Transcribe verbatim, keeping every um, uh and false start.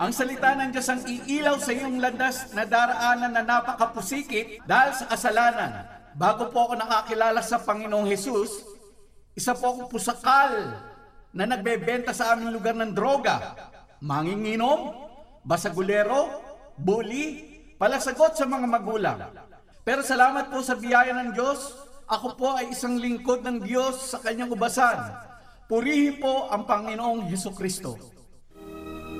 Ang salita ng Diyos ang iilaw sa iyong landas na daraanan na napakapusikit dahil sa kasalanan. Bago po ako nakakilala sa Panginoong Hesus, isa po akong pusakal na nagbebenta sa aming lugar ng droga, manginginom, basagulero, bully, palasagot sa mga magulang. Pero salamat po sa biyaya ng Diyos, ako po ay isang lingkod ng Diyos sa kanyang ubasan. Purihin po ang Panginoong Hesukristo.